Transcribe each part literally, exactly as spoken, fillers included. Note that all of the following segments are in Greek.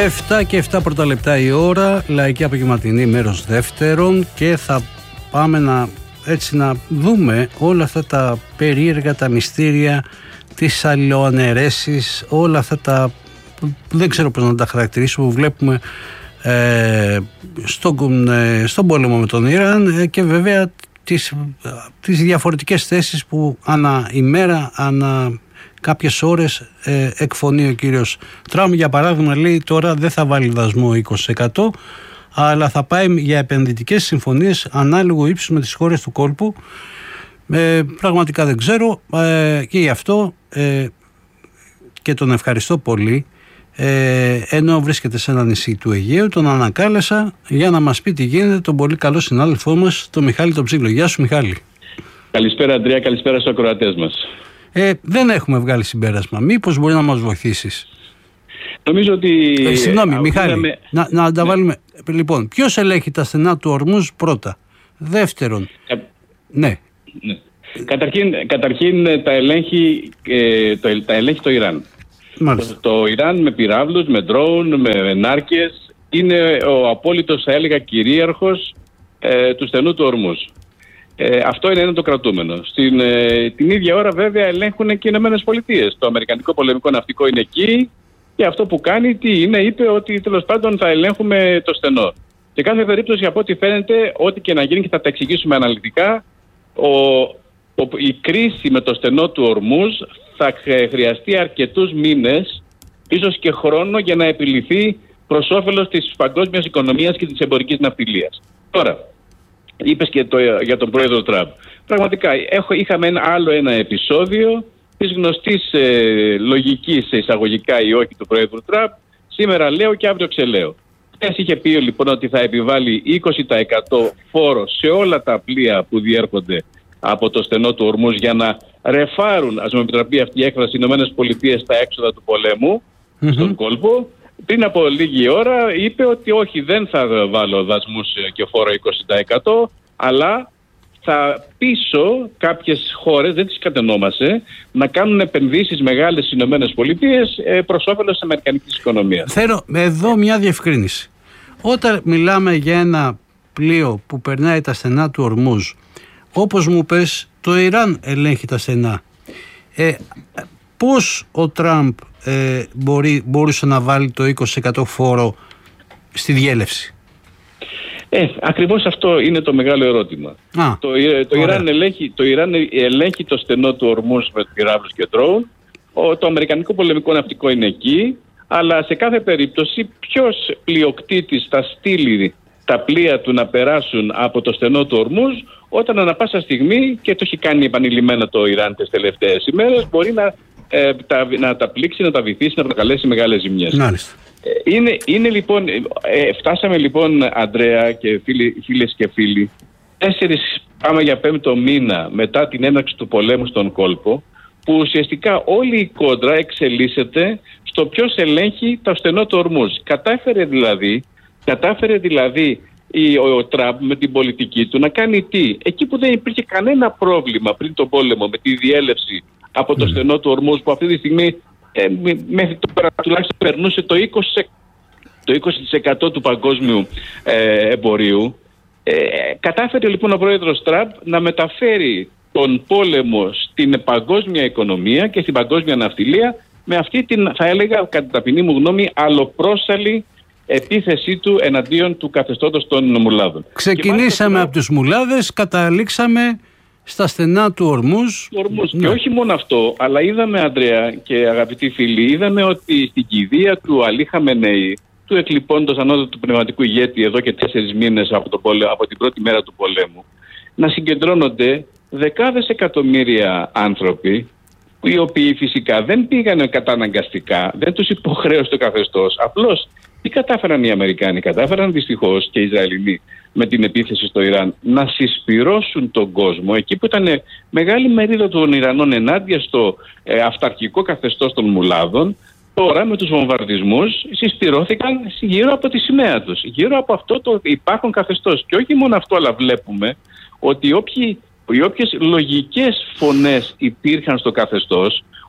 εφτά και επτά πρώτα λεπτά η ώρα, λαϊκή απογευματινή, μέρος δεύτερον, και θα πάμε να, έτσι, να δούμε όλα αυτά τα περίεργα, τα μυστήρια, τις αλληλοαναιρέσεις, όλα αυτά τα, δεν ξέρω πώς να τα χαρακτηρίσω, που βλέπουμε ε, στον, ε, στον πόλεμο με τον Ιράν, ε, και βέβαια τις, τις διαφορετικές θέσεις που ανά ημέρα, ανά κάποιες ώρες ε, εκφωνεί ο κύριος Τραμπ. Για παράδειγμα, λέει τώρα δεν θα βάλει δασμό είκοσι τοις εκατό, αλλά θα πάει για επενδυτικές συμφωνίες ανάλογου ύψους με τις χώρες του κόλπου. Ε, πραγματικά δεν ξέρω, ε, και γι' αυτό ε, και τον ευχαριστώ πολύ, ε, ενώ βρίσκεται σε ένα νησί του Αιγαίου, τον ανακάλεσα για να μας πει τι γίνεται, τον πολύ καλό συνάδελφό μας, τον Μιχάλη τον Ψήλο. Γεια σου, Μιχάλη. Καλησπέρα, Αντρέα, καλησπέρα στους ακροατές μας. Ε, δεν έχουμε βγάλει συμπέρασμα. Μήπως μπορεί να μας βοηθήσεις? Νομίζω ότι... Ε, συγγνώμη, Μιχάλη, με... να, να τα ναι. βάλουμε. Λοιπόν, ποιος ελέγχει τα στενά του Ορμούζ πρώτα? Δεύτερον, Κα... ναι. ναι. Καταρχήν, καταρχήν τα, ελέγχει, ε, το, τα ελέγχει το Ιράν. Το, το Ιράν με πυράβλους, με ντρόουν, με νάρκες, είναι ο απόλυτος, θα έλεγα, κυρίαρχος ε, του στενού του Ορμούζ. Ε, αυτό είναι ένα το κρατούμενο. Στην, ε, την ίδια ώρα βέβαια ελέγχουν και οι Ηνωμένες Πολιτείες. Το Αμερικανικό πολεμικό ναυτικό είναι εκεί και αυτό που κάνει τι είναι, είπε ότι τέλος πάντων θα ελέγχουμε το στενό. Σε κάθε περίπτωση, από ό,τι φαίνεται, ό,τι και να γίνει, και θα τα εξηγήσουμε αναλυτικά, ο, ο, η κρίση με το στενό του Ορμούζ θα χρειαστεί αρκετούς μήνες, ίσως και χρόνο, για να επιληθεί προς όφελος της παγκόσμιας οικονομίας και της εμπορικής ναυτιλίας. Τώρα, είπες και το, για τον πρόεδρο Τραμπ. Πραγματικά έχω, είχαμε ένα άλλο ένα επεισόδιο της γνωστής ε, λογικής, εισαγωγικά ή όχι, του πρόεδρου Τραμπ. Σήμερα λέω και αύριο ξελέω. Χθες είχε πει λοιπόν ότι θα επιβάλλει είκοσι τοις εκατό φόρο σε όλα τα πλοία που διέρχονται από το στενό του Ορμούζ για να ρεφάρουν, ας μου επιτραπεί αυτή η έκφραση, οι Ηνωμένες Πολιτείες στα έξοδα του πολέμου mm-hmm. στον κόλπο. Πριν από λίγη ώρα είπε ότι όχι, δεν θα βάλω δασμούς και φόρο είκοσι τοις εκατό, αλλά θα πείσω κάποιες χώρες, δεν τις κατενόμασε, να κάνουν επενδύσεις μεγάλες στις Ηνωμένες Πολιτείες προς όφελος της αμερικανικής οικονομίας. Θέλω εδώ μια διευκρίνηση. Όταν μιλάμε για ένα πλοίο που περνάει τα στενά του Ορμούζ, όπως μου πες, το Ιράν ελέγχει τα στενά. Ε, πώς ο Τραμπ ε, μπορεί, μπορούσε να βάλει το είκοσι τοις εκατό φόρο στη διέλευση? Ε, ακριβώς αυτό είναι το μεγάλο ερώτημα. Α, το, το, Ιράν ελέγχει, το Ιράν ελέγχει το στενό του Ορμούζ με πυράβλους και ντρόουν. Το αμερικανικό πολεμικό ναυτικό είναι εκεί. Αλλά σε κάθε περίπτωση, ποιος πλειοκτήτης θα στείλει τα πλοία του να περάσουν από το στενό του Ορμούζ, όταν ανά πάσα στιγμή, και το έχει κάνει επανειλημμένα το Ιράν τις τελευταίες ημέρες, μπορεί να, ε, τα, να τα πλήξει, να τα βυθίσει, να προκαλέσει μεγάλες ζημιές. Μάλιστα. Είναι, είναι λοιπόν, ε, φτάσαμε λοιπόν, Αντρέα και φίλοι, φίλες και φίλοι, τέσσερις, πάμε για πέμπτο μήνα μετά την έναρξη του πολέμου στον κόλπο, που ουσιαστικά όλη η κόντρα εξελίσσεται στο ποιος ελέγχει το στενό του Ορμούζ. Κατάφερε δηλαδή, κατάφερε δηλαδή η, ο, ο Τραμπ με την πολιτική του να κάνει τι? Εκεί που δεν υπήρχε κανένα πρόβλημα πριν τον πόλεμο με τη διέλευση από το mm. στενό του Ορμούζ, που αυτή τη στιγμή ε, μέχρι τώρα τουλάχιστον περνούσε το είκοσι τοις εκατό του παγκόσμιου ε, εμπορίου. Ε, κατάφερε λοιπόν ο πρόεδρος Τραμπ να μεταφέρει τον πόλεμο στην παγκόσμια οικονομία και στην παγκόσμια ναυτιλία με αυτή την, θα έλεγα, κατά ταπεινή μου γνώμη, αλλοπρόσαλη επίθεσή του εναντίον του καθεστώτος των μουλάδων. Ξεκινήσαμε από τους μουλάδες, καταλήξαμε στα στενά του Ορμούζ. Ναι. Και όχι μόνο αυτό, αλλά είδαμε, Αντρέα και αγαπητοί φίλοι, είδαμε ότι στην κηδεία του Αλή Χαμενέη, του εκλειπώντος ανώτατου πνευματικού ηγέτη εδώ και τέσσερις μήνες από, το πολέ, από την πρώτη μέρα του πολέμου, να συγκεντρώνονται δεκάδες εκατομμύρια άνθρωποι, οι οποίοι φυσικά δεν πήγανε καταναγκαστικά, δεν τους υποχρέωσε το καθεστώς. Απλώς τι κατάφεραν οι Αμερικάνοι? Κατάφεραν δυστυχώς και οι Ισραηλινοί με την επίθεση στο Ιράν να συσπυρώσουν τον κόσμο εκεί που ήταν μεγάλη μερίδα των Ιρανών ενάντια στο ε, αυταρχικό καθεστώς των μουλάδων. Τώρα με τους βομβαρδισμούς συσπυρώθηκαν γύρω από τη σημαία τους, γύρω από αυτό το υπάρχον καθεστώς. Και όχι μόνο αυτό, αλλά βλέπουμε ότι όποιοι, οι όποιες λογικές φωνές υπήρχαν στο καθεστώς,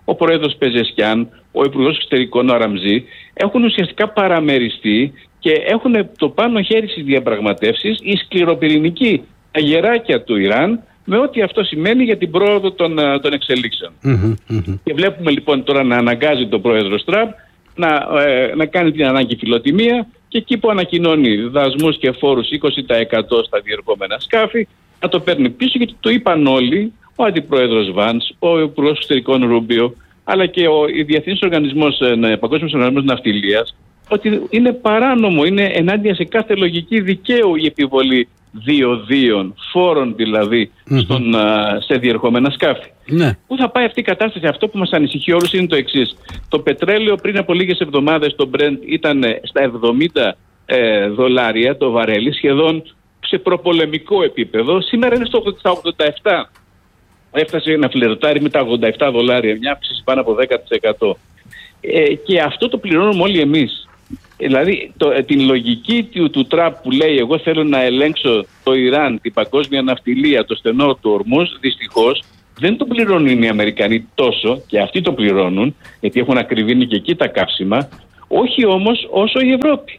ο πρόεδρος Πεζεσκιάν, ο υπουργός εξωτερικών ο Αραμζή, έχουν ουσιαστικά παραμεριστεί και έχουν το πάνω χέρι στις διαπραγματεύσεις οι σκληροπυρηνικοί αγεράκια του Ιράν, με ό,τι αυτό σημαίνει για την πρόοδο των, των εξελίξεων. Mm-hmm, mm-hmm. Και βλέπουμε λοιπόν τώρα να αναγκάζει τον πρόεδρο Τραμπ να, ε, να κάνει την ανάγκη φιλοτιμία, και εκεί που ανακοινώνει δασμούς και φόρους είκοσι τοις εκατό στα διερχόμενα σκάφη, να το παίρνει πίσω, γιατί το είπαν όλοι, ο αντιπρόεδρος Βάνς, ο υπουργός εξωτερικών Ρούμπιο, αλλά και ο Διεθνής Οργανισμός, Παγκόσμιος Οργανισμός Ναυτιλίας, ότι είναι παράνομο, είναι ενάντια σε κάθε λογική δικαίου η επιβολή διοδίων, φόρων δηλαδή, mm-hmm. στον, α, σε διερχόμενα σκάφη. Ναι. Πού θα πάει αυτή η κατάσταση? Αυτό που μας ανησυχεί όλους είναι το εξής. Το πετρέλαιο πριν από λίγες εβδομάδες, το Brent, ήταν στα εβδομήντα ε, δολάρια το βαρέλι, σχεδόν σε προπολεμικό επίπεδο. Σήμερα είναι στα ογδόντα επτά. Έφτασε να φλερτάρει με τα ογδόντα επτά δολάρια, μια αύξηση πάνω από δέκα τοις εκατό. Ε, και αυτό το πληρώνουμε όλοι εμείς. Δηλαδή το, την λογική του, του Τραμπ που λέει εγώ θέλω να ελέγξω το Ιράν, την παγκόσμια ναυτιλία, το στενό του Ορμούζ, δυστυχώς δεν το πληρώνουν οι Αμερικανοί τόσο, και αυτοί το πληρώνουν γιατί έχουν ακριβήνει και εκεί τα καύσιμα, όχι όμως όσο η Ευρώπη.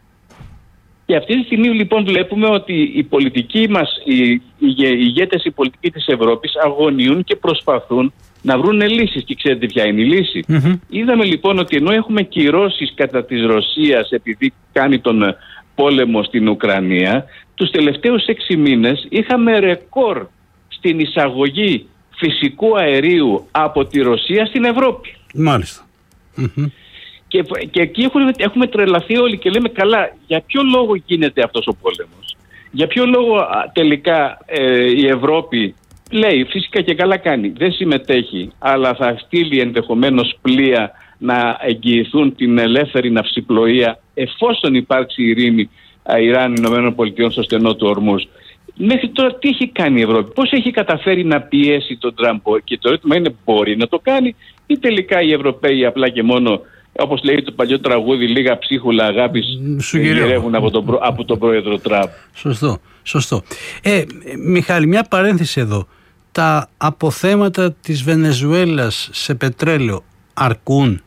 Και αυτή τη στιγμή λοιπόν βλέπουμε ότι οι πολιτικοί μας, οι, οι, οι ηγέτες οι πολιτικοί της Ευρώπης αγωνιούν και προσπαθούν να βρουν λύσεις. Και ξέρετε ποια είναι η λύση? Mm-hmm. Είδαμε λοιπόν ότι ενώ έχουμε κυρώσεις κατά της Ρωσίας επειδή κάνει τον πόλεμο στην Ουκρανία, τους τελευταίους έξι μήνες είχαμε ρεκόρ στην εισαγωγή φυσικού αερίου από τη Ρωσία στην Ευρώπη. Μάλιστα. Mm-hmm. Και, και εκεί έχουμε, έχουμε τρελαθεί όλοι και λέμε καλά, για ποιο λόγο γίνεται αυτός ο πόλεμος? Για ποιο λόγο α, τελικά ε, η Ευρώπη λέει, φυσικά και καλά κάνει, δεν συμμετέχει, αλλά θα στείλει ενδεχομένως πλοία να εγγυηθούν την ελεύθερη ναυσιπλοεία εφόσον υπάρξει ειρήνη Ιράν-Ηνωμένων Πολιτειών στο στενό του Ορμούζ. Μέχρι τώρα τι έχει κάνει η Ευρώπη? Πώς έχει καταφέρει να πιέσει τον Τραμπ? Και το ερώτημα είναι, μπορεί να το κάνει ή τελικά οι Ευρωπαίοι απλά και μόνο, όπως λέει το παλιό τραγούδι, λίγα ψίχουλα αγάπης γυρεύουν από τον, από τον πρόεδρο Τραμπ? Σωστό, σωστό. Ε, Μιχάλη, μια παρένθεση εδώ. Τα αποθέματα της Βενεζουέλας σε πετρέλαιο αρκούν?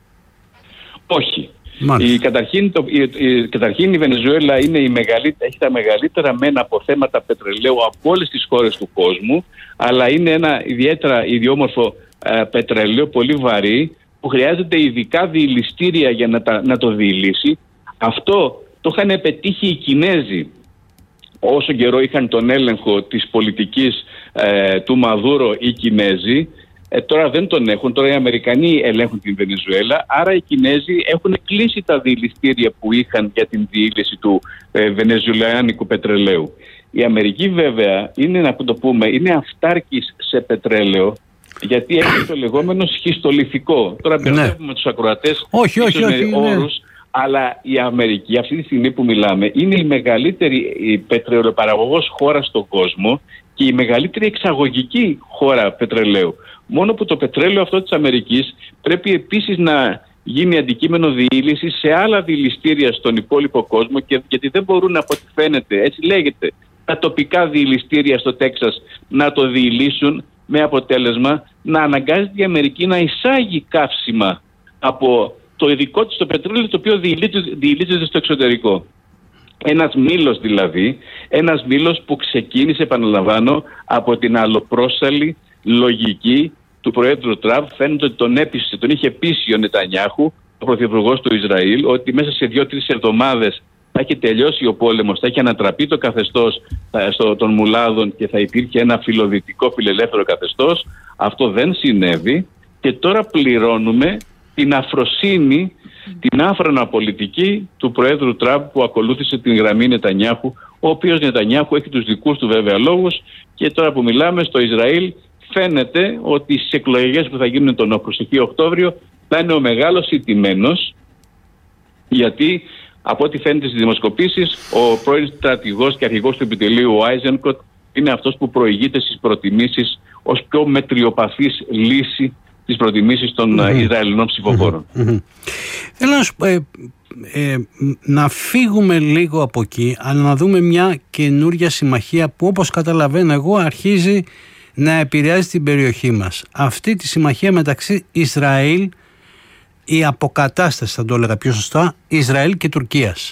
Όχι. Η, καταρχήν, το, η, η, καταρχήν η Βενεζουέλα είναι η έχει τα μεγαλύτερα μεν αποθέματα πετρελαίου από όλες τις χώρες του κόσμου, αλλά είναι ένα ιδιαίτερα ιδιόμορφο ε, πετρέλαιο, πολύ βαρύ, που χρειάζεται ειδικά διηλιστήρια για να, τα, να το διηλύσει. Αυτό το είχαν πετύχει οι Κινέζοι όσο καιρό είχαν τον έλεγχο της πολιτικής ε, του Μαδούρο οι Κινέζοι. Ε, τώρα δεν τον έχουν, τώρα οι Αμερικανοί ελέγχουν την Βενεζουέλα, άρα οι Κινέζοι έχουν κλείσει τα διηλιστήρια που είχαν για την διήλυση του ε, βενεζουελανικού πετρελαίου. Η Αμερική βέβαια είναι, να το πούμε, είναι αυτάρκης σε πετρέλαιο, γιατί έχει το λεγόμενο σχιστολιθικό. Τώρα μπερδεύουμε ναι. τους ακροατές, όχι, όχι, όχι, όχι, όρους, ναι. αλλά η Αμερική αυτή τη στιγμή που μιλάμε είναι η μεγαλύτερη πετρελαιοπαραγωγός χώρα στον κόσμο και η μεγαλύτερη εξαγωγική χώρα πετρελαίου. Μόνο που το πετρέλαιο αυτό της Αμερικής πρέπει επίσης να γίνει αντικείμενο διήλυσης σε άλλα διηλιστήρια στον υπόλοιπο κόσμο, και, γιατί δεν μπορούν, από ό,τι φαίνεται, έτσι λέγεται, τα τοπικά διηλιστήρια στο Τέξας να το διηλύσουν, με αποτέλεσμα να αναγκάζεται η Αμερική να εισάγει καύσιμα από το ειδικό της το πετρέλαιο, το οποίο διηλύζεται στο εξωτερικό. Ένας μήλος δηλαδή, ένας μήλος που ξεκίνησε, επαναλαμβάνω, από την αλλοπρόσαλη λογική του Προέδρου Τραμπ. Φαίνεται ότι τον έπεισε, τον είχε πείσει ο Νετανιάχου, ο Πρωθυπουργός του Ισραήλ, ότι μέσα σε δύο-τρεις εβδομάδες θα έχει τελειώσει ο πόλεμος, θα έχει ανατραπεί το καθεστώς των μουλάδων και θα υπήρχε ένα φιλοδυτικό φιλελεύθερο καθεστώς. Αυτό δεν συνέβη και τώρα πληρώνουμε την αφροσύνη, την άφρανα πολιτική του Προέδρου Τραμπ που ακολούθησε την γραμμή Νετανιάχου, ο οποίος Νετανιάχου έχει τους δικούς του βέβαια λόγους, και τώρα που μιλάμε στο Ισραήλ φαίνεται ότι στις εκλογές που θα γίνουν τον προσεχή Οκτώβριο θα είναι ο μεγάλος ηττημένος, γιατί από ό,τι φαίνεται στις δημοσκοπήσεις ο πρώην στρατηγός και αρχηγός του επιτελείου ο Άιζενκοτ είναι αυτός που προηγείται στις προτιμήσεις ως πιο μετριοπαθής λύση τις προτιμήσεις των mm-hmm. Ισραηλινών ψηφοφόρων. Mm-hmm. Θέλω να σου πω, ε, ε, να φύγουμε λίγο από εκεί, αλλά να δούμε μια καινούρια συμμαχία που, όπως καταλαβαίνω εγώ, αρχίζει να επηρεάζει την περιοχή μας. Αυτή τη συμμαχία μεταξύ Ισραήλ η αποκατάσταση, θα το έλεγα πιο σωστά, Ισραήλ και Τουρκίας.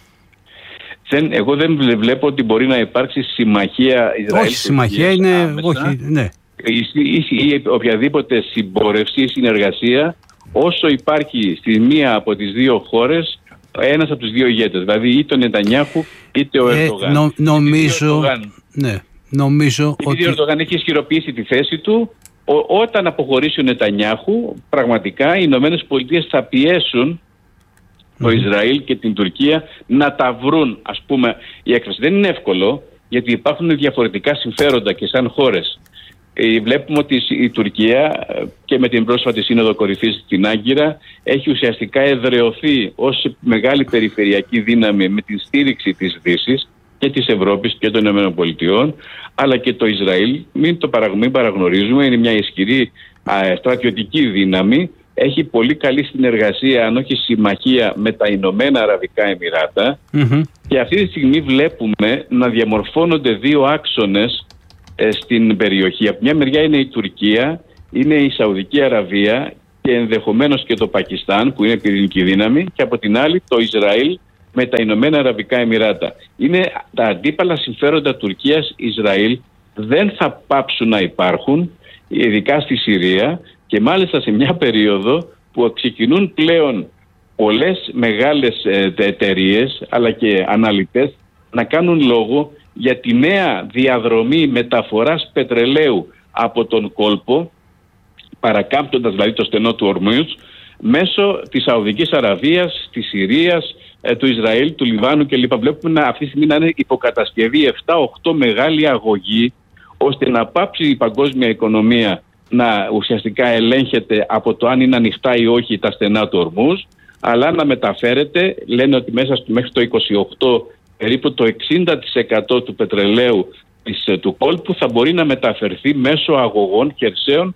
Δεν, εγώ δεν βλέπω ότι μπορεί να υπάρξει συμμαχία Ισραήλ. Όχι, συμμαχία είναι. Άμεσα, όχι, ναι. Ή, ή, ή οποιαδήποτε συμπόρευση ή συνεργασία, όσο υπάρχει στη μία από τις δύο χώρες ένας από τους δύο ηγέτες, δηλαδή είτε ο Νετανιάχου είτε ο Ερντογάν. Ε, νο, νομίζω, ναι, νομίζω ότι... ότι... ο Ερντογάν έχει ισχυροποιήσει τη θέση του. Ο, όταν αποχωρήσει ο Νετανιάχου, πραγματικά οι Ηνωμένες Πολιτείες θα πιέσουν mm. το Ισραήλ και την Τουρκία να τα βρουν, ας πούμε, η έκφραση. Δεν είναι εύκολο, γιατί υπάρχουν διαφορετικά συμφέροντα και σαν χώρες. Ε, βλέπουμε ότι η Τουρκία και με την πρόσφατη Σύνοδο Κορυφής στην Άγκυρα έχει ουσιαστικά εδραιωθεί ως μεγάλη περιφερειακή δύναμη με τη στήριξη της Δύσης και της Ευρώπης και των Ηνωμένων Πολιτειών, αλλά και το Ισραήλ, μην το παρα, μην παραγνωρίζουμε, είναι μια ισχυρή α, στρατιωτική δύναμη, έχει πολύ καλή συνεργασία, αν όχι συμμαχία, με τα Ηνωμένα Αραβικά Εμιράτα mm-hmm. και αυτή τη στιγμή βλέπουμε να διαμορφώνονται δύο άξονες ε, στην περιοχή. Από μια μεριά είναι η Τουρκία, είναι η Σαουδική Αραβία και ενδεχομένως και το Πακιστάν, που είναι πυρηνική δύναμη, και από την άλλη το Ισραήλ με τα Ηνωμένα Αραβικά Εμιράτα. Είναι τα αντίπαλα συμφέροντα Τουρκίας-Ισραήλ, δεν θα πάψουν να υπάρχουν, ειδικά στη Συρία, και μάλιστα σε μια περίοδο που ξεκινούν πλέον πολλές μεγάλες εταιρείες αλλά και αναλυτές να κάνουν λόγο για τη νέα διαδρομή μεταφοράς πετρελαίου από τον κόλπο, παρακάμπτοντας δηλαδή το στενό του Ορμούζ, μέσω της Σαουδικής Αραβίας, της Συρίας, του Ισραήλ, του Λιβάνου κλπ. Βλέπουμε να, αυτή τη στιγμή να είναι υποκατασκευή επτά οκτώ μεγάλη αγωγή, ώστε να πάψει η παγκόσμια οικονομία να ουσιαστικά ελέγχεται από το αν είναι ανοιχτά ή όχι τα στενά του Ορμούζ, αλλά να μεταφέρεται, λένε ότι μέσα στο, μέχρι το είκοσι οκτώ περίπου το εξήντα τοις εκατό του πετρελαίου της, του κόλπου θα μπορεί να μεταφερθεί μέσω αγωγών χερσαίων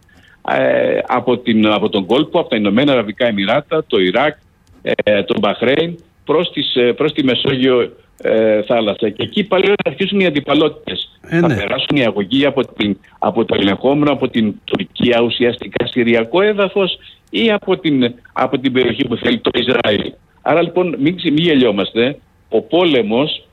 ε, από, την, από τον κόλπο, από τα Ηνωμένα Αραβικά Εμιράτα, το Ιράκ, ε, τον Μπαχρέιν, προς, τις, προς τη Μεσόγειο ε, θάλασσα. Και εκεί πάλι θα αρχίσουν οι αντιπαλότητες. Ε, ναι. Θα περάσουν οι αγωγοί από, την, από το ελεγχόμενο, από την Τουρκία, ουσιαστικά συριακό έδαφος, ή από την, από την περιοχή που θέλει το Ισραήλ. Άρα λοιπόν μην, μην γελιόμαστε, ο πόλεμος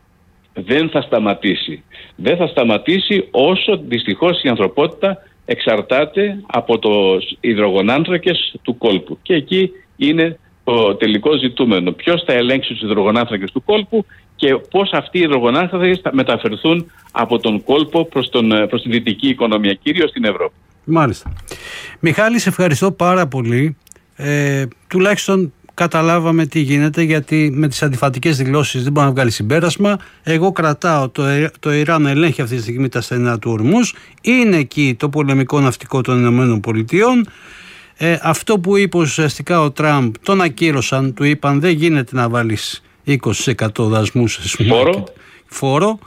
δεν θα σταματήσει. Δεν θα σταματήσει όσο δυστυχώς η ανθρωπότητα εξαρτάται από τους υδρογονάνθρακες του κόλπου. Και εκεί είναι το τελικό ζητούμενο. Ποιος θα ελέγξει τους υδρογονάνθρακες του κόλπου και πώς αυτοί οι υδρογονάνθρακες θα μεταφερθούν από τον κόλπο προς, τον, προς τη δυτική οικονομία, κυρίως στην Ευρώπη. Μάλιστα. Μιχάλη, σε ευχαριστώ πάρα πολύ. Ε, τουλάχιστον καταλάβαμε τι γίνεται, γιατί με τις αντιφατικές δηλώσεις δεν μπορεί να βγάλει συμπέρασμα. Εγώ κρατάω το, το Ιράν ελέγχει αυτή τη στιγμή τα στενά του Ορμούζ. Είναι εκεί το πολεμικό ναυτικό των Ηνωμένων Πολιτειών. Ε, αυτό που είπε ουσιαστικά ο Τραμπ, τον ακύρωσαν, του είπαν δεν γίνεται να βάλεις είκοσι τοις εκατό δασμούς φόρο, φόρο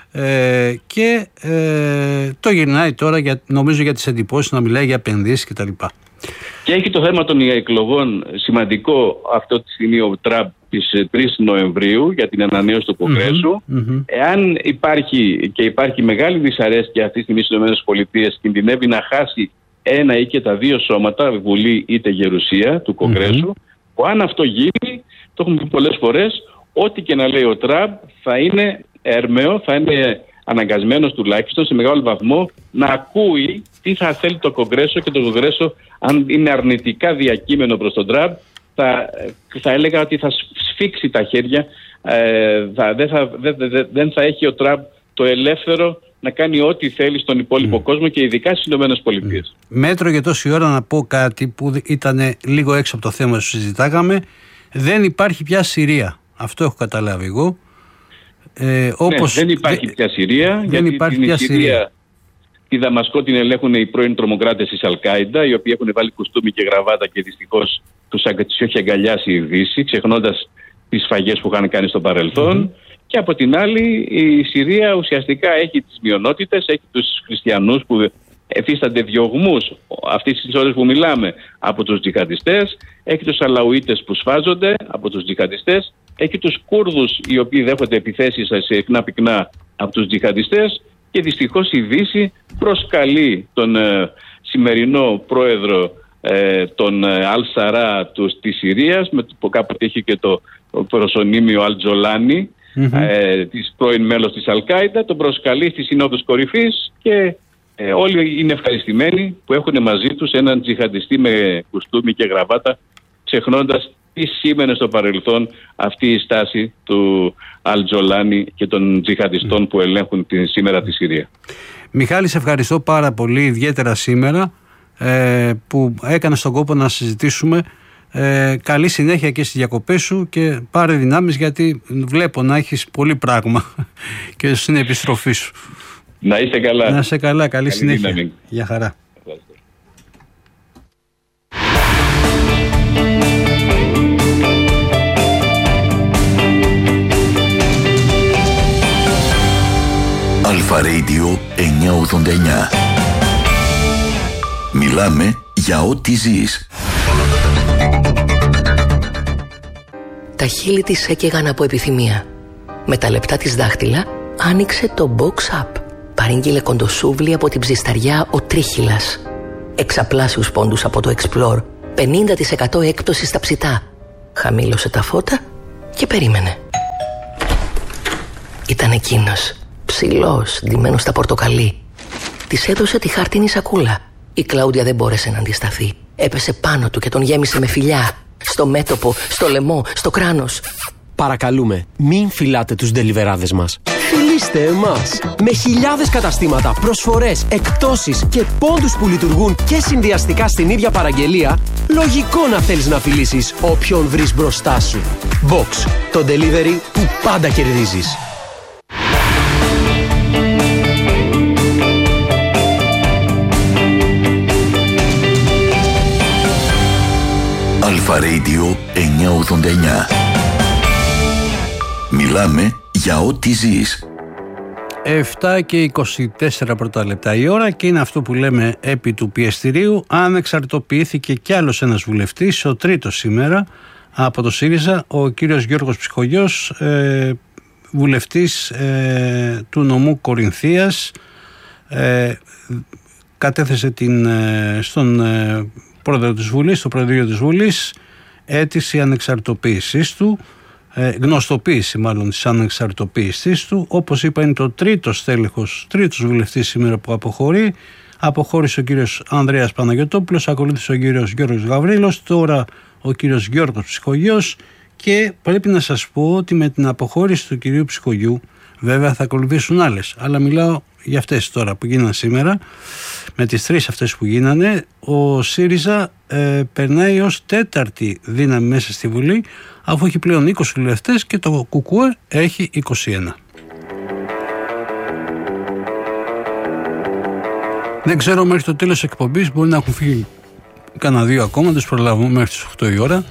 ε, και ε, το γυρνάει τώρα για, νομίζω για τις εντυπώσεις, να μιλάει για επενδύσεις κτλ. Και έχει το θέμα των εκλογών σημαντικό αυτό τη στιγμή ο Τραμπ της τρεις Νοεμβρίου για την ανανέωση του Κογκρέσου. Mm-hmm, mm-hmm. Εάν υπάρχει και υπάρχει μεγάλη δυσαρέσκεια αυτή τη στιγμή στις ΗΠΑ, κινδυνεύει να χάσει ένα ή και τα δύο σώματα, Βουλή είτε Γερουσία του Κογκρέσου, mm-hmm. που αν αυτό γίνει, το έχουμε πει πολλές φορές, ό,τι και να λέει ο Τραμπ θα είναι έρμεο, θα είναι αναγκασμένος τουλάχιστον σε μεγάλο βαθμό να ακούει τι θα θέλει το Κογκρέσο, και το Κογκρέσο, αν είναι αρνητικά διακείμενο προς τον Τραμπ, θα, θα έλεγα ότι θα σφίξει τα χέρια, ε, θα, δεν, θα, δεν, δεν, δεν θα έχει ο Τραμπ το ελεύθερο να κάνει ό,τι θέλει στον υπόλοιπο mm. κόσμο, και ειδικά στις Ηνωμένες Πολιτείες. Mm. Μέτρο για τόση ώρα να πω κάτι που ήταν λίγο έξω από το θέμα που συζητάγαμε. Δεν υπάρχει πια Συρία. Αυτό έχω καταλάβει εγώ. Ε, όπως... Ναι, δεν υπάρχει πια Συρία, δεν γιατί υπάρχει την πια Συρία, Συρία. Τη Δαμασκό την ελέγχουν οι πρώην τρομοκράτες της Αλ-Κάιντα, οι οποίοι έχουν βάλει κουστούμι και γραβάτα και δυστυχώς τους έχει αγκαλιάσει η Δύση, ξεχνώντας τις σφαγές που είχαν κάνει στο παρελθόν. Mm-hmm. Και από την άλλη η Συρία ουσιαστικά έχει τις μειονότητες, έχει τους χριστιανούς που εφίστανται διωγμούς αυτές τις ώρες που μιλάμε από τους τζιχαντιστές, έχει τους Αλαουίτες που σφάζονται από τους τζιχαντιστές, έχει τους Κούρδους οι οποίοι δέχονται επιθέσεις σε συχνά πυκνά από τους τζιχαντιστές, και δυστυχώς η Δύση προσκαλεί τον ε, σημερινό πρόεδρο ε, τον Αλ-Σαρά της Συρίας, με, που κάποτε είχε και το προσωνύμιο Αλ-Τζολάνι, mm-hmm. ε, της πρώην μέλος της Αλ-Κάιντα, τον προσκαλεί στη Συνόδους Κορυφής και ε, όλοι είναι ευχαριστημένοι που έχουν μαζί τους έναν τζιχαντιστή με κουστούμι και γραβάτα, ξεχνώντας τι σήμαινε στο παρελθόν αυτή η στάση του Αλ-Τζολάνι και των τζιχαντιστών mm. που ελέγχουν τη, σήμερα τη Συρία. Μιχάλη, σε ευχαριστώ πάρα πολύ, ιδιαίτερα σήμερα, ε, που έκανες τον κόπο να συζητήσουμε. Ε, καλή συνέχεια και στις διακοπές σου και πάρε δυνάμεις, γιατί βλέπω να έχεις πολύ πράγμα και στην επιστροφή σου. Να είσαι καλά. Να είσαι καλά, καλή, καλή συνέχεια. Δύναμη. Γεια χαρά. Αλφα Radio εννιακόσια ογδόντα εννιά. Μιλάμε για ό,τι ζεις. Τα χείλη της έκαιγαν από επιθυμία. Με τα λεπτά της δάχτυλα άνοιξε το Box Up. Παρήγγειλε κοντοσούβλι από την ψισταριά ο Τρίχυλας. Εξαπλάσιους πόντους από το Explore. πενήντα τοις εκατό έκπτωση στα ψητά. Χαμήλωσε τα φώτα και περίμενε. Ήταν εκείνος, ψηλός, ντυμένος στα πορτοκαλί. Της έδωσε τη χάρτινη σακούλα. Η Κλάουδια δεν μπόρεσε να αντισταθεί. Έπεσε πάνω του και τον γέμισε με φιλιά. Στο μέτωπο, στο λαιμό, στο κράνος. Παρακαλούμε, μην φυλάτε τους ντελιβεράδες μας. Φιλήστε εμάς. Με χιλιάδες καταστήματα, προσφορές, εκπτώσεις και πόντους που λειτουργούν και συνδυαστικά στην ίδια παραγγελία, λογικό να θέλεις να φιλήσεις όποιον βρεις μπροστά σου. Box, το delivery που πάντα κερδίζεις. Αλφα Radio εννιακόσια ογδόντα εννιά. Μιλάμε για ό,τι ζεις. επτά και είκοσι τέσσερα πρώτα λεπτά η ώρα και είναι αυτό που λέμε επί του πιεστηρίου. Ανεξαρτητοποιήθηκε κι άλλος ένας βουλευτής, ο τρίτος σήμερα από το ΣΥΡΙΖΑ, ο κύριος Γιώργος Ψυχογιός, ε, βουλευτής ε, του νομού Κορινθίας. Ε, κατέθεσε την, ε, στον ε, πρόεδρο της Βουλής, στο Προεδρείο της Βουλής, αίτηση ανεξαρτητοποίησης του, ε, γνωστοποίηση μάλλον της ανεξαρτητοποίησης του. Όπως είπα, είναι το τρίτος τέλεχος, τρίτος βουλευτής σήμερα που αποχωρεί. Αποχώρησε ο κύριος Ανδρέας Παναγιωτόπουλος, ακολούθησε ο κύριος Γιώργος Γαβρίλος, τώρα ο κύριος Γιώργος Ψυχογιός, και πρέπει να σας πω ότι με την αποχώρηση του κυρίου Ψυχογιού βέβαια θα ακολουθήσουν άλλες, αλλά μιλάω για αυτές τώρα που γίνανε σήμερα. Με τις τρεις αυτές που γίνανε, ο ΣΥΡΙΖΑ ε, περνάει ως τέταρτη δύναμη μέσα στη Βουλή, αφού έχει πλέον είκοσι βουλευτές και το ΚΚΕ έχει είκοσι ένα. Δεν ξέρω, μέχρι το τέλος της εκπομπής μπορεί να έχουν φύγει κανένα δύο ακόμα, δεν τους προλάβουμε μέχρι τις οκτώ η ώρα.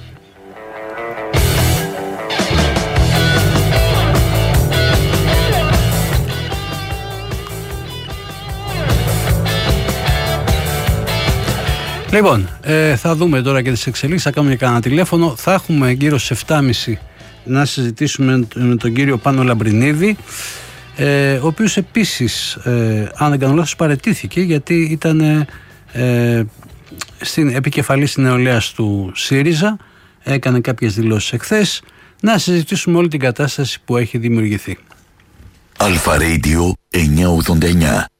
Λοιπόν, ε, θα δούμε τώρα και τις εξελίξεις, θα κάνουμε κανένα τηλέφωνο. Θα έχουμε γύρω στις επτά και μισή να συζητήσουμε με τον κύριο Πάνο Λαμπρινίδη, ε, ο οποίος επίσης, ε, αν δεν κάνω λάθος, παραιτήθηκε γιατί ήταν ε, στην επικεφαλής νεολαίας του ΣΥΡΙΖΑ, έκανε κάποιες δηλώσεις εχθές. Να συζητήσουμε όλη την κατάσταση που έχει δημιουργηθεί. Αλφα Radio εννιακόσια ογδόντα εννιά.